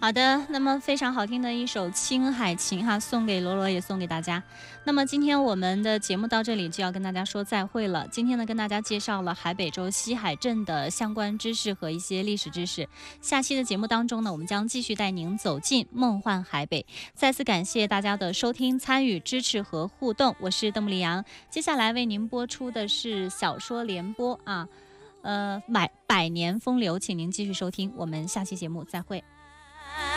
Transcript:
好的，那么非常好听的一首青海琴哈，送给罗罗，也送给大家。那么今天我们的节目到这里就要跟大家说再会了。今天呢，跟大家介绍了海北州西海镇的相关知识和一些历史知识。下期的节目当中呢，我们将继续带您走进梦幻海北。再次感谢大家的收听、参与、支持和互动，我是邓木丽阳。接下来为您播出的是小说联播啊，百年风流，请您继续收听。我们下期节目再会。